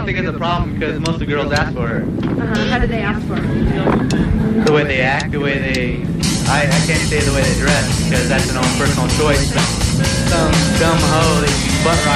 think it's a problem because most of the girls ask for her. How do they ask for it? The way they act, the way they... I can't say the way they dress because that's an own personal choice. Some dumb hoe that you butt rock